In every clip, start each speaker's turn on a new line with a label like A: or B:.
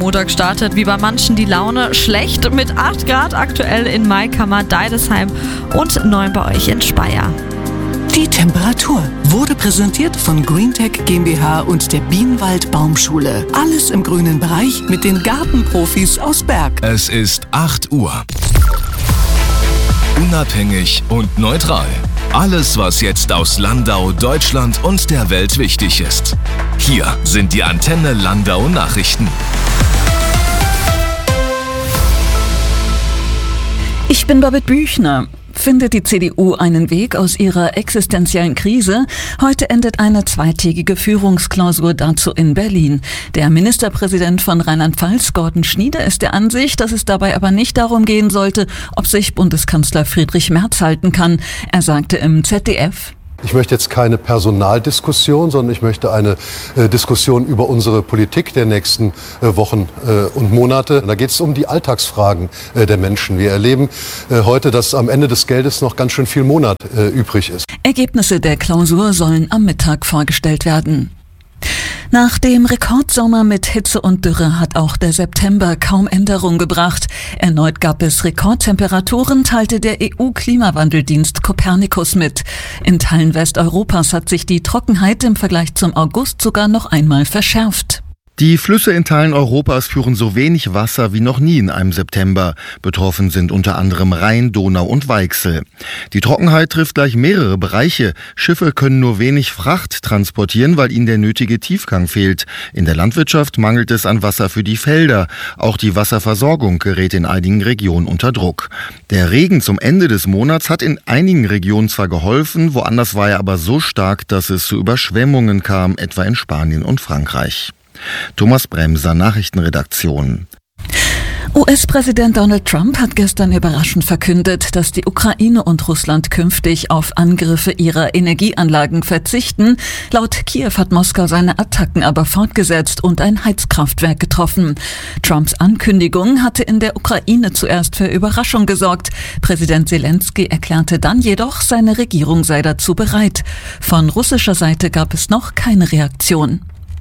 A: Montag startet wie bei manchen die Laune schlecht. Mit 8 Grad aktuell in Maikammer, Deidesheim und 9 bei euch in Speyer.
B: Die Temperatur wurde präsentiert von Greentech GmbH und der Bienenwald Baumschule. Alles im grünen Bereich mit den Gartenprofis aus Berg.
C: Es ist 8 Uhr. Unabhängig und neutral. Alles, was jetzt aus Landau, Deutschland und der Welt wichtig ist. Hier sind die Antenne Landau Nachrichten.
D: Ich bin Babette Büchner. Findet die CDU einen Weg aus ihrer existenziellen Krise? Heute endet eine zweitägige Führungsklausur dazu in Berlin. Der Ministerpräsident von Rheinland-Pfalz, Gordon Schnieder, ist der Ansicht, dass es dabei aber nicht darum gehen sollte, ob sich Bundeskanzler Friedrich Merz halten kann. Er sagte im ZDF:
E: Ich möchte jetzt keine Personaldiskussion, sondern ich möchte eine Diskussion über unsere Politik der nächsten Wochen und Monate. Da geht es um die Alltagsfragen der Menschen. Wir erleben heute, dass am Ende des Geldes noch ganz schön viel Monat übrig ist.
D: Ergebnisse der Klausur sollen am Mittag vorgestellt werden. Nach dem Rekordsommer mit Hitze und Dürre hat auch der September kaum Änderung gebracht. Erneut gab es Rekordtemperaturen, teilte der EU-Klimawandeldienst Copernicus mit. In Teilen Westeuropas hat sich die Trockenheit im Vergleich zum August sogar noch einmal verschärft.
F: Die Flüsse in Teilen Europas führen so wenig Wasser wie noch nie in einem September. Betroffen sind unter anderem Rhein, Donau und Weichsel. Die Trockenheit trifft gleich mehrere Bereiche. Schiffe können nur wenig Fracht transportieren, weil ihnen der nötige Tiefgang fehlt. In der Landwirtschaft mangelt es an Wasser für die Felder. Auch die Wasserversorgung gerät in einigen Regionen unter Druck. Der Regen zum Ende des Monats hat in einigen Regionen zwar geholfen, woanders war er aber so stark, dass es zu Überschwemmungen kam, etwa in Spanien und Frankreich. Thomas Bremser, Nachrichtenredaktion.
D: US-Präsident Donald Trump hat gestern überraschend verkündet, dass die Ukraine und Russland künftig auf Angriffe ihrer Energieanlagen verzichten. Laut Kiew hat Moskau seine Attacken aber fortgesetzt und ein Heizkraftwerk getroffen. Trumps Ankündigung hatte in der Ukraine zuerst für Überraschung gesorgt. Präsident Zelensky erklärte dann jedoch, seine Regierung sei dazu bereit. Von russischer Seite gab es noch keine Reaktion.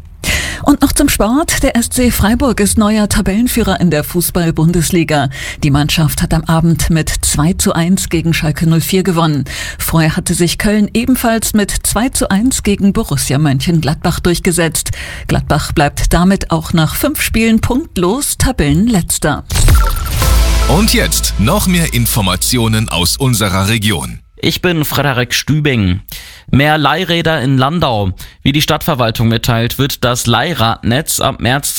D: Und noch zum Sport. Der SC Freiburg ist neuer Tabellenführer in der Fußball-Bundesliga. Die Mannschaft hat am Abend mit 2:1 gegen Schalke 04 gewonnen. Vorher hatte sich Köln ebenfalls mit 2:1 gegen Borussia Mönchengladbach durchgesetzt. Gladbach bleibt damit auch nach 5 Spielen punktlos Tabellenletzter.
C: Und jetzt noch mehr Informationen aus unserer Region.
G: Ich bin Frederik Stübing. Mehr Leihräder in Landau. Wie die Stadtverwaltung mitteilt, wird das Leihradnetz ab März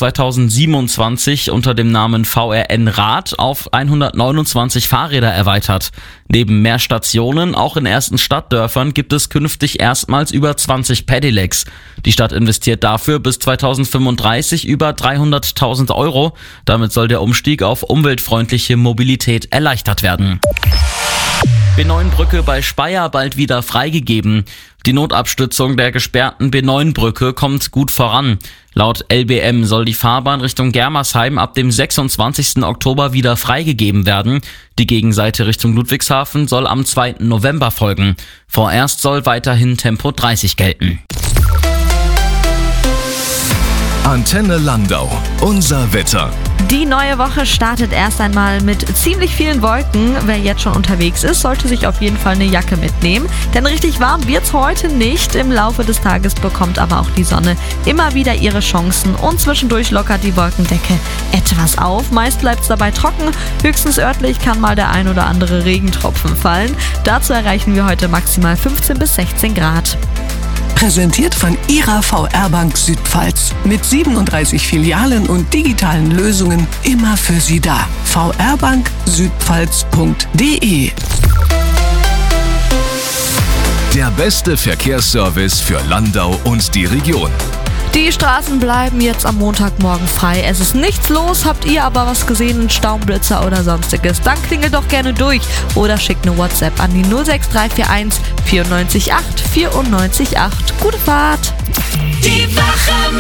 G: 2027 unter dem Namen VRN Rad auf 129 Fahrräder erweitert. Neben mehr Stationen, auch in ersten Stadtdörfern, gibt es künftig erstmals über 20 Pedelecs. Die Stadt investiert dafür bis 2035 über 300.000 Euro. Damit soll der Umstieg auf umweltfreundliche Mobilität erleichtert werden. B9-Brücke bei Speyer bald wieder freigegeben. Die Notabstützung der gesperrten B9-Brücke kommt gut voran. Laut LBM soll die Fahrbahn Richtung Germersheim ab dem 26. Oktober wieder freigegeben werden. Die Gegenseite Richtung Ludwigshafen soll am 2. November folgen. Vorerst soll weiterhin Tempo 30 gelten.
C: Antenne Landau, unser Wetter.
A: Die neue Woche startet erst einmal mit ziemlich vielen Wolken. Wer jetzt schon unterwegs ist, sollte sich auf jeden Fall eine Jacke mitnehmen. Denn richtig warm wird's heute nicht. Im Laufe des Tages bekommt aber auch die Sonne immer wieder ihre Chancen. Und zwischendurch lockert die Wolkendecke etwas auf. Meist bleibt's dabei trocken. Höchstens örtlich kann mal der ein oder andere Regentropfen fallen. Dazu erreichen wir heute maximal 15 bis 16 Grad.
B: Präsentiert von Ihrer VR-Bank Südpfalz. Mit 37 Filialen und digitalen Lösungen immer für Sie da. vrbanksüdpfalz.de.
C: Der beste Verkehrsservice für Landau und die Region.
A: Die Straßen bleiben jetzt am Montagmorgen frei. Es ist nichts los. Habt ihr aber was gesehen, einen Staumblitzer oder sonstiges? Dann klingelt doch gerne durch oder schickt eine WhatsApp an die 06341 94 8 Gute Fahrt!
H: Die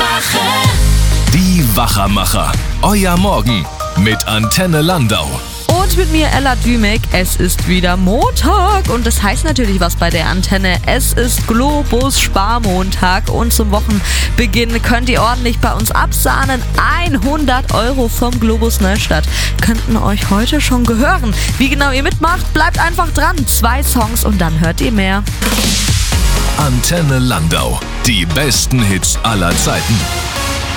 H: Wachermacher.
C: Die Wachermacher. Euer Morgen mit Antenne Landau.
A: Und mit mir Ella Dümek. Es ist wieder Montag und das heißt natürlich was bei der Antenne. Es ist Globus Sparmontag und zum Wochenbeginn könnt ihr ordentlich bei uns absahnen. 100 € vom Globus Neustadt könnten euch heute schon gehören. Wie genau ihr mitmacht, bleibt einfach dran. 2 Songs und dann hört ihr mehr.
C: Antenne Landau. Die besten Hits aller Zeiten.